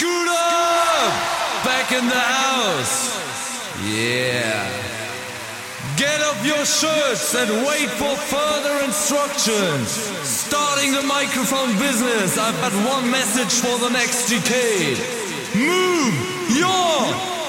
Scoot up! Back in the house. Yeah. Get up your shirts and wait for further instructions. Starting the microphone business, I've got one message for the next decade. Move your